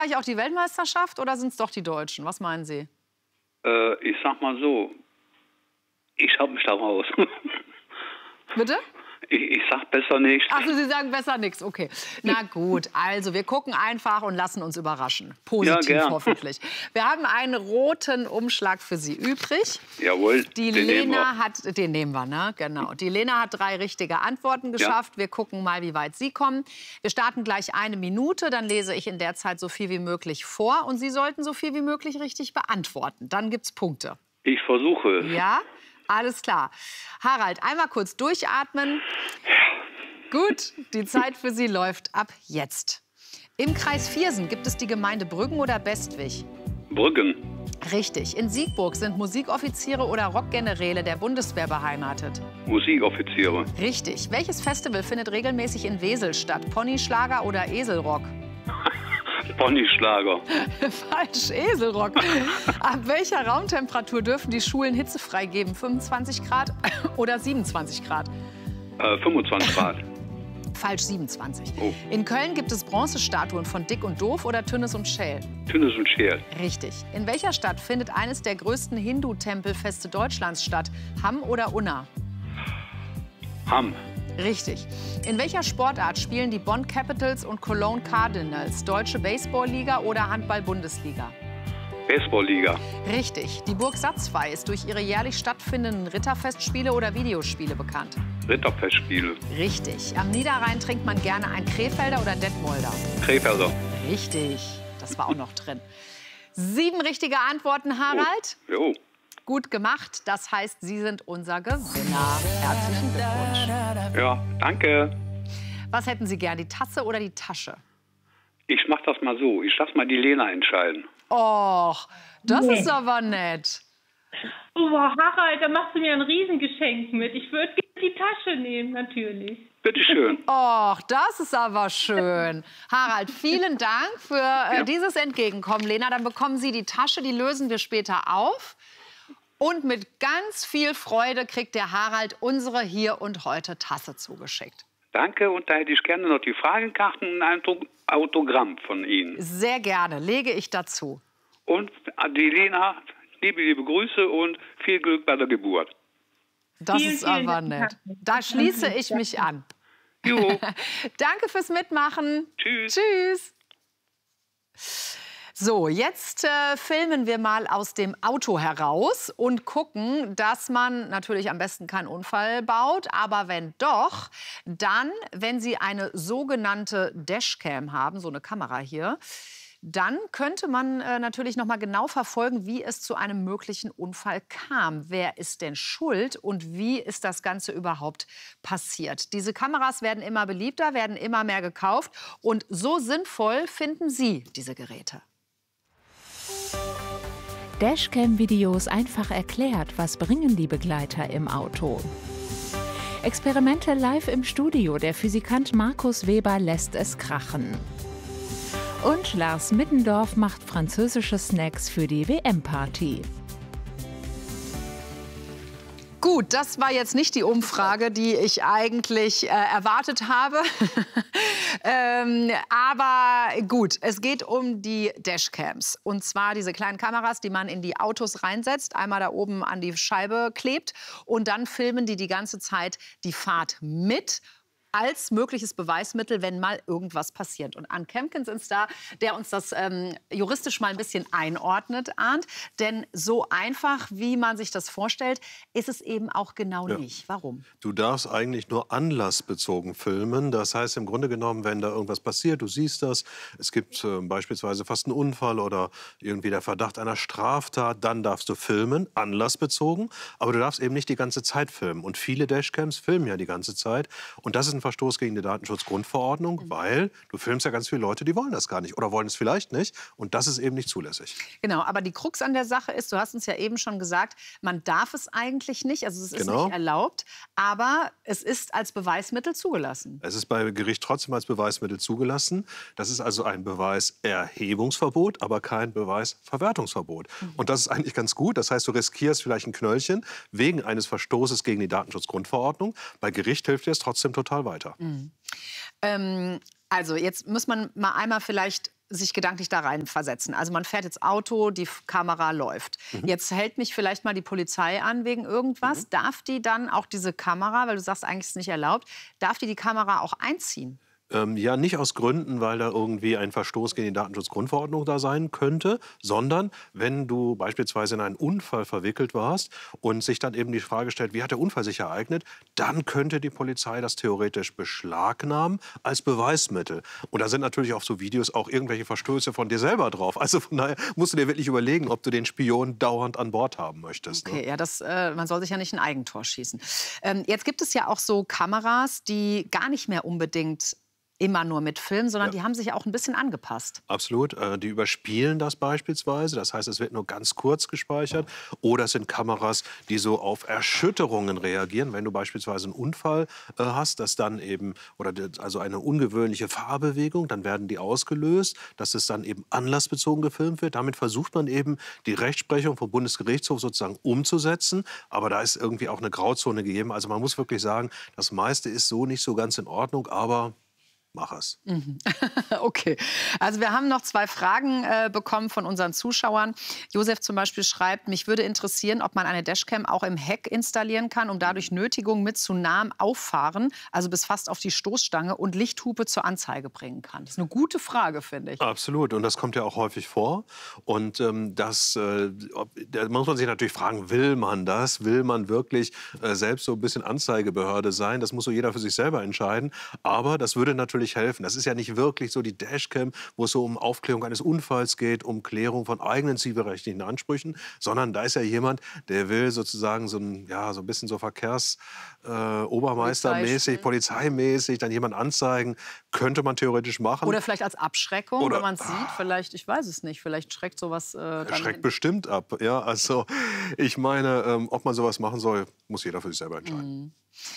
auch die Weltmeisterschaft oder sind es doch die Deutschen? Was meinen Sie? Ich sag mal so, ich halte mich da raus. Bitte? Ich sag besser nichts. Also Sie sagen besser nichts, okay. Na gut, also wir gucken einfach und lassen uns überraschen. Positiv ja, hoffentlich. Wir haben einen roten Umschlag für Sie übrig. Jawohl, die Lena hat, den nehmen wir, ne? Genau. Die Lena hat 3 richtige Antworten geschafft. Wir gucken mal, wie weit Sie kommen. Wir starten gleich 1 Minute, dann lese ich in der Zeit so viel wie möglich vor und Sie sollten so viel wie möglich richtig beantworten. Dann gibt's Punkte. Ich versuche es. Ja? Alles klar. Harald, einmal kurz durchatmen. Gut, die Zeit für Sie läuft ab jetzt. Im Kreis Viersen gibt es die Gemeinde Brüggen oder Bestwig? Brüggen. Richtig. In Siegburg sind Musikoffiziere oder Rockgeneräle der Bundeswehr beheimatet? Musikoffiziere. Richtig. Welches Festival findet regelmäßig in Wesel statt? Ponyschlager oder Eselrock? Ponyschlager. Falsch, Eselrock. Ab welcher Raumtemperatur dürfen die Schulen hitzefrei geben? 25 Grad oder 27 Grad? 25 Grad. Falsch, 27. Oh. In Köln gibt es Bronzestatuen von Dick und Doof oder Tünnes und Scheel? Tünnes und Scheel. Richtig. In welcher Stadt findet eines der größten Hindu-Tempelfeste Deutschlands statt? Hamm oder Unna? Hamm. Richtig. In welcher Sportart spielen die Bonn Capitals und Cologne Cardinals? Deutsche Baseballliga oder Handball-Bundesliga? Baseballliga. Richtig. Die Burg Satzwey ist durch ihre jährlich stattfindenden Ritterfestspiele oder Videospiele bekannt? Ritterfestspiele. Richtig. Am Niederrhein trinkt man gerne ein Krefelder oder Detmolder? Krefelder. Richtig. Das war auch noch drin. 7 richtige Antworten, Harald. Oh. Jo. Gut gemacht. Das heißt, Sie sind unser Gewinner. Herzlichen Glückwunsch. Ja, danke. Was hätten Sie gern, die Tasse oder die Tasche? Ich mach das mal so. Ich lass mal die Lena entscheiden. Och, das ist aber nett. Oh, Harald, da machst du mir ein Riesengeschenk mit. Ich würde die Tasche nehmen, natürlich. Bitte schön. Och, das ist aber schön. Harald, vielen Dank für dieses Entgegenkommen. Lena, dann bekommen Sie die Tasche, die lösen wir später auf. Und mit ganz viel Freude kriegt der Harald unsere Hier und Heute Tasse zugeschickt. Danke, und da hätte ich gerne noch die Fragenkarten und ein Autogramm von Ihnen. Sehr gerne, lege ich dazu. Und die Lena, liebe Grüße und viel Glück bei der Geburt. Das ist aber nett. Da schließe ich mich an. Jo. Danke fürs Mitmachen. Tschüss. Tschüss. So, jetzt filmen wir mal aus dem Auto heraus und gucken, dass man natürlich am besten keinen Unfall baut. Aber wenn doch, dann, wenn Sie eine sogenannte Dashcam haben, so eine Kamera hier, dann könnte man natürlich noch mal genau verfolgen, wie es zu einem möglichen Unfall kam. Wer ist denn schuld und wie ist das Ganze überhaupt passiert? Diese Kameras werden immer beliebter, werden immer mehr gekauft. Und so sinnvoll finden Sie diese Geräte. Dashcam-Videos einfach erklärt, was bringen die Begleiter im Auto. Experimente live im Studio, der Physikant Markus Weber lässt es krachen. Und Lars Middendorf macht französische Snacks für die WM-Party. Gut, das war jetzt nicht die Umfrage, die ich eigentlich erwartet habe. Aber gut, es geht um die Dashcams. Und zwar diese kleinen Kameras, die man in die Autos reinsetzt, einmal da oben an die Scheibe klebt. Und dann filmen die ganze Zeit die Fahrt mit, als mögliches Beweismittel, wenn mal irgendwas passiert. Und Arndt Kempkens ist da, der uns das juristisch mal ein bisschen einordnet, Arndt. Denn so einfach, wie man sich das vorstellt, ist es eben auch genau nicht. Warum? Du darfst eigentlich nur anlassbezogen filmen. Das heißt im Grunde genommen, wenn da irgendwas passiert, du siehst das, es gibt beispielsweise fast einen Unfall oder irgendwie der Verdacht einer Straftat, dann darfst du filmen, anlassbezogen. Aber du darfst eben nicht die ganze Zeit filmen. Und viele Dashcams filmen ja die ganze Zeit. Und das ist ein Verstoß gegen die Datenschutzgrundverordnung, weil du filmst ja ganz viele Leute, die wollen das gar nicht oder wollen es vielleicht nicht. Und das ist eben nicht zulässig. Genau, aber die Krux an der Sache ist, du hast uns ja eben schon gesagt, man darf es eigentlich nicht, also es ist nicht erlaubt, aber es ist als Beweismittel zugelassen. Es ist bei Gericht trotzdem als Beweismittel zugelassen. Das ist also ein Beweiserhebungsverbot, aber kein Beweisverwertungsverbot. Und das ist eigentlich ganz gut. Das heißt, du riskierst vielleicht ein Knöllchen wegen eines Verstoßes gegen die Datenschutzgrundverordnung. Bei Gericht hilft dir es trotzdem total weiter. Also jetzt muss man mal einmal vielleicht sich gedanklich da reinversetzen. Also man fährt jetzt Auto, die Kamera läuft. Jetzt hält mich vielleicht mal die Polizei an wegen irgendwas. Darf die dann auch diese Kamera, weil du sagst, eigentlich ist es nicht erlaubt, darf die Kamera auch einziehen? Ja, nicht aus Gründen, weil da irgendwie ein Verstoß gegen die Datenschutzgrundverordnung da sein könnte, sondern wenn du beispielsweise in einen Unfall verwickelt warst und sich dann eben die Frage stellt, wie hat der Unfall sich ereignet, dann könnte die Polizei das theoretisch beschlagnahmen als Beweismittel. Und da sind natürlich auf so Videos auch irgendwelche Verstöße von dir selber drauf. Also von daher musst du dir wirklich überlegen, ob du den Spion dauernd an Bord haben möchtest. Okay, ne? ja, man soll sich ja nicht ein Eigentor schießen. Jetzt gibt es ja auch so Kameras, die gar nicht mehr unbedingt immer nur mit Film, sondern die haben sich auch ein bisschen angepasst. Absolut. Die überspielen das beispielsweise. Das heißt, es wird nur ganz kurz gespeichert. Oder es sind Kameras, die so auf Erschütterungen reagieren. Wenn du beispielsweise einen Unfall hast, dass dann eben, also eine ungewöhnliche Fahrbewegung, dann werden die ausgelöst, dass es dann eben anlassbezogen gefilmt wird. Damit versucht man eben, die Rechtsprechung vom Bundesgerichtshof sozusagen umzusetzen. Aber da ist irgendwie auch eine Grauzone gegeben. Also man muss wirklich sagen, das meiste ist so nicht so ganz in Ordnung, aber mach es. Okay, also wir haben noch 2 Fragen bekommen von unseren Zuschauern. Josef zum Beispiel schreibt, mich würde interessieren, ob man eine Dashcam auch im Heck installieren kann, um dadurch Nötigung mit zu nahem Auffahren, also bis fast auf die Stoßstange und Lichthupe zur Anzeige bringen kann. Das ist eine gute Frage, finde ich. Absolut, und das kommt ja auch häufig vor. Und da muss man sich natürlich fragen, will man das? Will man wirklich selbst so ein bisschen Anzeigebehörde sein? Das muss so jeder für sich selber entscheiden. Aber das würde natürlich helfen. Das ist ja nicht wirklich so die Dashcam, wo es so um Aufklärung eines Unfalls geht, um Klärung von eigenen zivilrechtlichen Ansprüchen, sondern da ist ja jemand, der will sozusagen so ein bisschen so Verkehrsobermeistermäßig, polizeimäßig dann jemand anzeigen. Könnte man theoretisch machen. Oder vielleicht als Abschreckung, wenn man es sieht. Vielleicht, ich weiß es nicht, vielleicht schreckt sowas schreckt bestimmt ab. Ja, also ich meine, ob man sowas machen soll, muss jeder für sich selber entscheiden.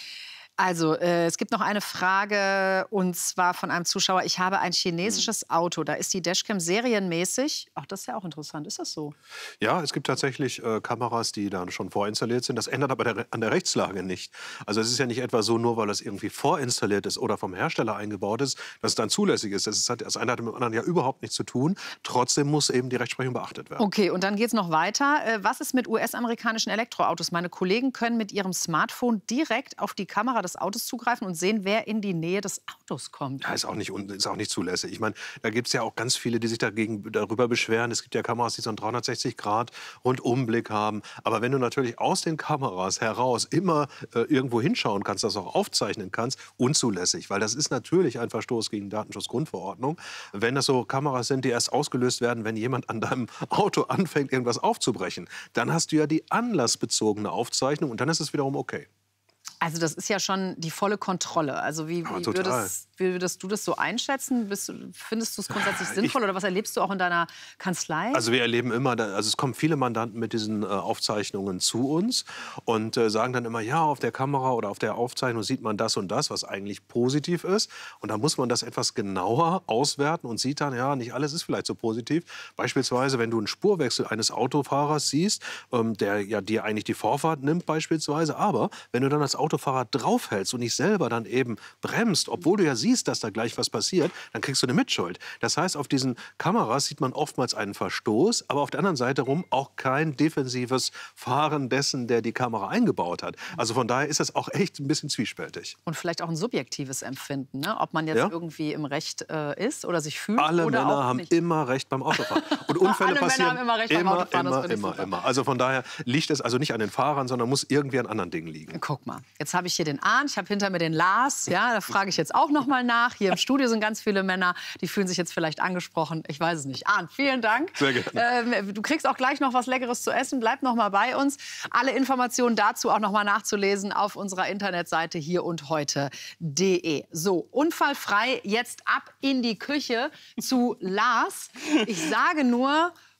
Also, es gibt noch eine Frage, und zwar von einem Zuschauer. Ich habe ein chinesisches Auto, da ist die Dashcam serienmäßig. Ach, das ist ja auch interessant. Ist das so? Ja, es gibt tatsächlich Kameras, die dann schon vorinstalliert sind. Das ändert aber an der Rechtslage nicht. Also es ist ja nicht etwa so, nur weil das irgendwie vorinstalliert ist oder vom Hersteller eingebaut ist, dass es dann zulässig ist. Das eine hat mit dem anderen ja überhaupt nichts zu tun. Trotzdem muss eben die Rechtsprechung beachtet werden. Okay, und dann geht es noch weiter. Was ist mit US-amerikanischen Elektroautos? Meine Kollegen können mit ihrem Smartphone direkt auf die Kamera des Autos zugreifen und sehen, wer in die Nähe des Autos kommt. Ja, ist auch nicht zulässig. Ich meine, da gibt es ja auch ganz viele, die sich darüber beschweren. Es gibt ja Kameras, die so einen 360-Grad-Rundumblick haben. Aber wenn du natürlich aus den Kameras heraus immer irgendwo hinschauen kannst, das auch aufzeichnen kannst, unzulässig. Weil das ist natürlich ein Verstoß gegen die Datenschutzgrundverordnung. Wenn das so Kameras sind, die erst ausgelöst werden, wenn jemand an deinem Auto anfängt, irgendwas aufzubrechen, dann hast du ja die anlassbezogene Aufzeichnung und dann ist es wiederum okay. Also das ist ja schon die volle Kontrolle. Also wie würdest du das so einschätzen? Findest du es grundsätzlich sinnvoll oder was erlebst du auch in deiner Kanzlei? Also wir erleben immer, es kommen viele Mandanten mit diesen Aufzeichnungen zu uns und sagen dann immer, ja, auf der Kamera oder auf der Aufzeichnung sieht man das und das, was eigentlich positiv ist. Und da muss man das etwas genauer auswerten und sieht dann, ja, nicht alles ist vielleicht so positiv. Beispielsweise, wenn du einen Spurwechsel eines Autofahrers siehst, der ja dir eigentlich die Vorfahrt nimmt beispielsweise, aber wenn du dann als Autofahrer draufhältst und nicht selber dann eben bremst, obwohl du ja siehst, dass da gleich was passiert, dann kriegst du eine Mitschuld. Das heißt, auf diesen Kameras sieht man oftmals einen Verstoß, aber auf der anderen Seite rum auch kein defensives Fahren dessen, der die Kamera eingebaut hat. Also von daher ist das auch echt ein bisschen zwiespältig. Und vielleicht auch ein subjektives Empfinden, ne? Ob man jetzt irgendwie im Recht ist oder sich fühlt Alle oder Männer auch haben nicht. immer Recht beim Autofahren. Und Unfälle passieren Männer haben immer Recht beim Autofahren. Immer. Also von daher liegt es also nicht an den Fahrern, sondern muss irgendwie an anderen Dingen liegen. Guck mal, jetzt habe ich hier den Arndt, ich habe hinter mir den Lars. Ja, da frage ich jetzt auch noch mal nach. Hier im Studio sind ganz viele Männer, die fühlen sich jetzt vielleicht angesprochen. Ich weiß es nicht. Arndt, vielen Dank. Sehr gerne. Du kriegst auch gleich noch was Leckeres zu essen. Bleib noch mal bei uns. Alle Informationen dazu auch noch mal nachzulesen auf unserer Internetseite hierundheute.de. So, unfallfrei jetzt ab in die Küche zu Lars. Ich sage nur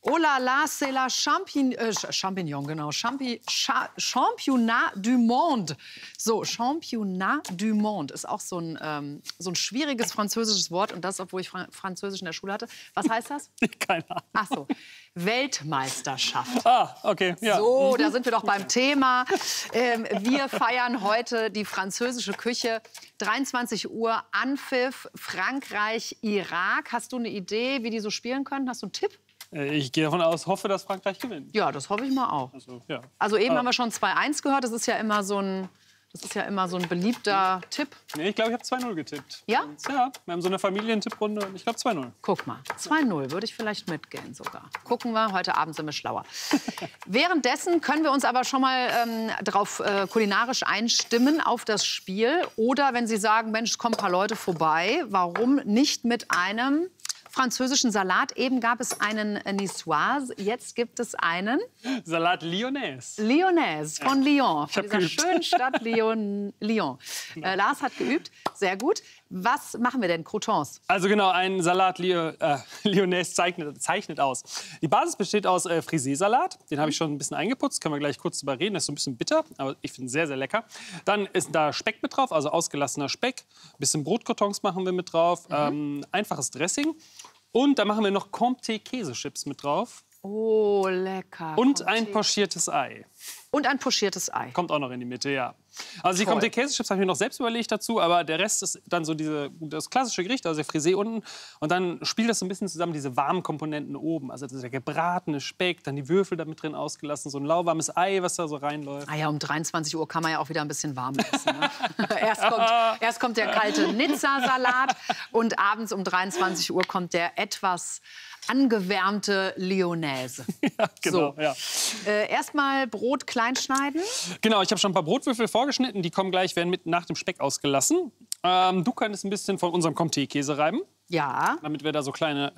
Oh la la, c'est la Champignon, genau. Championnat du Monde. So, Championnat du Monde ist auch so ein schwieriges französisches Wort. Und das, obwohl ich Französisch in der Schule hatte. Was heißt das? Keine Ahnung. Ach so, Weltmeisterschaft. Ah, okay. Ja. So, da sind wir doch beim Thema. Wir feiern heute die französische Küche. 23 Uhr Anpfiff, Frankreich, Irak. Hast du eine Idee, wie die so spielen können? Hast du einen Tipp? Ich gehe davon aus, hoffe, dass Frankreich gewinnt. Ja, das hoffe ich mal auch. Also, ja. Also eben haben wir schon 2-1 gehört. Das ist ja immer so ein beliebter Tipp. Nee, ich glaube, ich habe 2-0 getippt. Ja? Und, ja, wir haben so eine Familientipprunde und ich glaube 2-0. Guck mal, 2-0 würde ich vielleicht mitgehen sogar. Gucken wir, heute Abend sind wir schlauer. Währenddessen können wir uns aber schon mal drauf kulinarisch einstimmen auf das Spiel. Oder wenn Sie sagen, Mensch, es kommen ein paar Leute vorbei, warum nicht mit einem französischen Salat? Eben gab es einen Niçoise, jetzt gibt es einen Salat Lyonnaise. Lyonnaise von Lyon, von dieser geübt. schönen Stadt Lyon. Lars hat geübt, sehr gut. Was machen wir denn? Croutons? Also genau, ein Salat Lyonnaise zeichnet aus. Die Basis besteht aus Frisee-Salat. Den habe ich schon ein bisschen eingeputzt, können wir gleich kurz drüber reden. Das ist so ein bisschen bitter, aber ich finde es sehr, sehr lecker. Dann ist da Speck mit drauf, also ausgelassener Speck. Ein bisschen Brotcroutons machen wir mit drauf. Einfaches Dressing. Und da machen wir noch Comté-Käsechips mit drauf. Oh, lecker. Und ein pochiertes Ei. Und ein pochiertes Ei. Kommt auch noch in die Mitte, ja. Also die Toll. Comté-Käsechips habe ich mir noch selbst überlegt dazu, aber der Rest ist dann so das klassische Gericht, also der Frisee unten. Und dann spielt das so ein bisschen zusammen, diese warmen Komponenten oben. Also der gebratene Speck, dann die Würfel da mit drin ausgelassen, so ein lauwarmes Ei, was da so reinläuft. Ah ja, um 23 Uhr kann man ja auch wieder ein bisschen warm essen. Ne? erst kommt der kalte Nizza-Salat und abends um 23 Uhr kommt der etwas angewärmte Lyonnaise. Ja, genau, So. ja. Erstmal Brot klein schneiden. Genau, ich habe schon ein paar Brotwürfel vorgeschnitten, die kommen gleich, werden nach dem Speck ausgelassen. Du könntest ein bisschen von unserem Comté-Käse reiben, Ja. damit wir da so kleine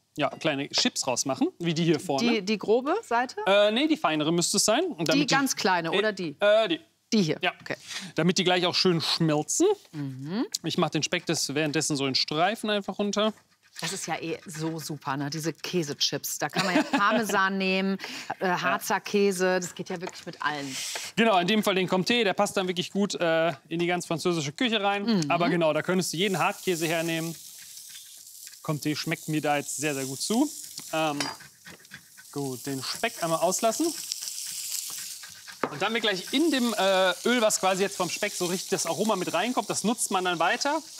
Chips rausmachen, wie die hier vorne. Die grobe Seite? Nee, die feinere müsste es sein. Und Die damit ganz kleine, oder die? Die. Die hier? Ja, Okay. damit die gleich auch schön schmelzen. Ich mache den Speck währenddessen so in Streifen einfach runter. Das ist ja eh so super, ne? Diese Käsechips. Da kann man ja Parmesan nehmen, Harzer Käse. Das geht ja wirklich mit allen. Genau, in dem Fall den Comté, der passt dann wirklich gut in die ganz französische Küche rein. Aber genau, da könntest du jeden Hartkäse hernehmen. Comté schmeckt mir da jetzt sehr, sehr gut zu. Gut, den Speck einmal auslassen. Und dann wird gleich in dem Öl, was quasi jetzt vom Speck so richtig das Aroma mit reinkommt, das nutzt man dann weiter.